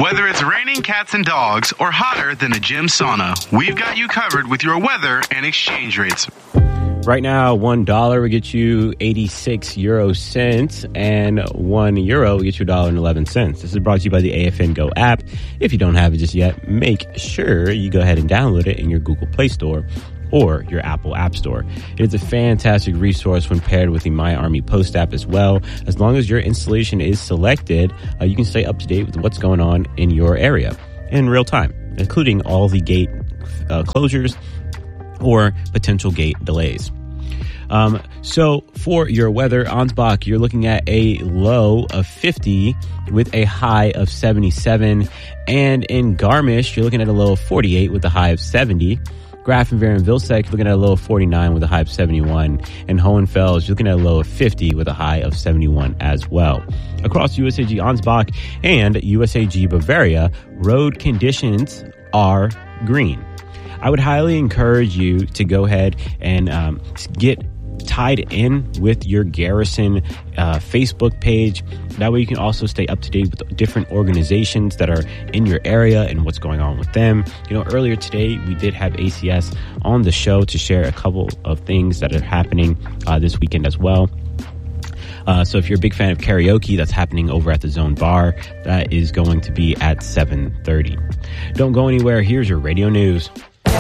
Whether it's raining cats and dogs or hotter than a gym sauna, we've got you covered with your weather and exchange rates. Right now, $1 will get you 86 euro cents, and €1 will get you $1.11. This is brought to you by the AFN Go app. If you don't have it just yet, make sure you go ahead and download it in your Google Play Store or your Apple App Store. It is a fantastic resource when paired with the My Army Post app as well. As long as your installation is selected, you can stay up to date with what's going on in your area in real time, including all the gate closures or potential gate delays. So for your weather, Ansbach, you're looking at a low of 50 with a high of 77. And in Garmisch, you're looking at a low of 48 with a high of 70. Grafenwehr and Vilseck, you're looking at a low of 49 with a high of 71. And Hohenfels, you're looking at a low of 50 with a high of 71 as well. Across USAG Ansbach and USAG Bavaria, road conditions are green. I would highly encourage you to go ahead and get tied in with your Garrison Facebook page. That way you can also stay up to date with different organizations that are in your area and what's going on with them. You know, earlier today we did have ACS on the show to share a couple of things that are happening this weekend as well. So if you're a big fan of karaoke, that's happening over at the Zone Bar. That is going to be at 7:30. Don't go anywhere. Here's your radio news.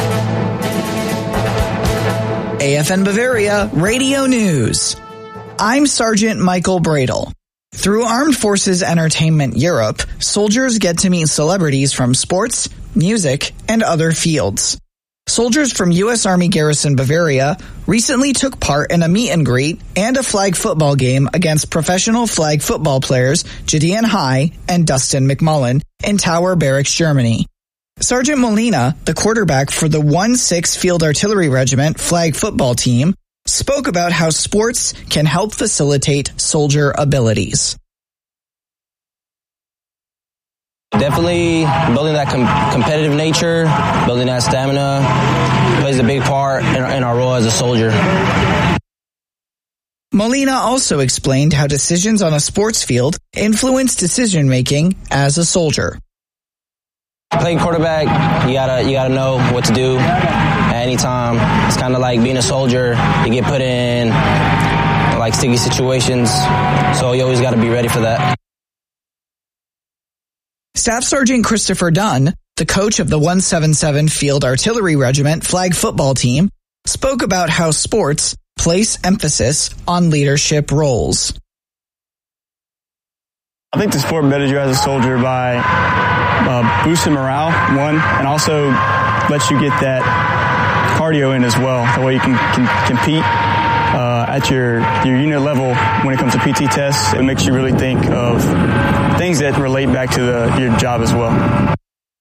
AFN Bavaria Radio News. I'm Sergeant Michael Bradle. Through Armed Forces Entertainment Europe, soldiers get to meet celebrities from sports, music, and other fields. Soldiers from U.S. Army Garrison Bavaria recently took part in a meet and greet and a flag football game against professional flag football players Gideon High and Dustin McMullen in Tower Barracks, Germany. Sergeant Molina, the quarterback for the 1-6 Field Artillery Regiment flag football team, spoke about how sports can help facilitate soldier abilities. Definitely building that competitive nature, building that stamina plays a big part in our role as a soldier. Molina also explained how decisions on a sports field influence decision-making as a soldier. Playing quarterback, you gotta know what to do at any time. It's kind of like being a soldier. You get put in like sticky situations, so you always got to be ready for that. Staff Sergeant Christopher Dunn, the coach of the 177 Field Artillery Regiment flag football team, spoke about how sports place emphasis on leadership roles. I think the sport betters you as a soldier by boosting morale, one, and also lets you get that cardio in as well. That way you can compete at your unit level when it comes to PT tests. It makes you really think of things that relate back to your job as well.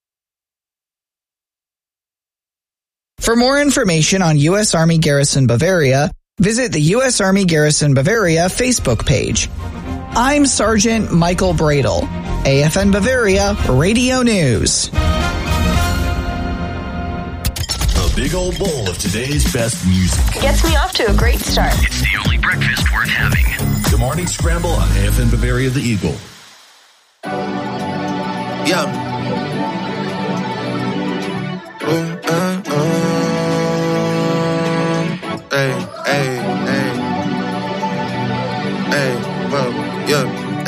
For more information on U.S. Army Garrison Bavaria, visit the U.S. Army Garrison Bavaria Facebook page. I'm Sergeant Michael Bradle, AFN Bavaria Radio News. A big old bowl of today's best music. Gets me off to a great start. It's the only breakfast worth having. The Morning Scramble on AFN Bavaria, the Eagle. Yeah.